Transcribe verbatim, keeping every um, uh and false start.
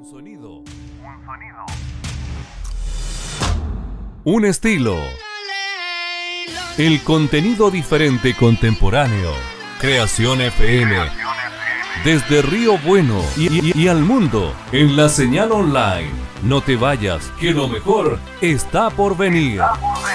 sonido. Un estilo. El contenido diferente contemporáneo. Creación F M. Desde Río Bueno y, y, y al mundo en la señal online. No te vayas, que lo mejor está por venir.